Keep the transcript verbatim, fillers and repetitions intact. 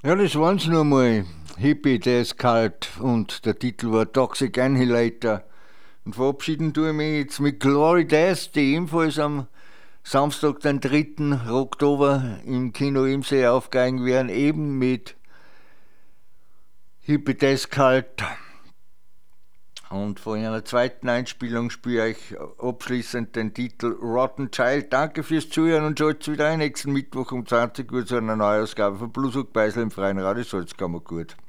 Ja, das waren's nur mal. Hippie, der ist kalt und der Titel war Toxic Annihilator. Und verabschieden tue ich mich jetzt mit Glory Death, die ebenfalls am Samstag, den dritten Oktober im Kino Imsee aufgeigen werden, eben mit Hippie Death Kalt. Und von einer zweiten Einspielung spiele ich abschließend den Titel Rotten Child. Danke fürs Zuhören und schaltet wieder ein nächsten Mittwoch um zwanzig Uhr zu einer Neuausgabe von Bluesrock Beisel im Freien Radio Salzkammergut.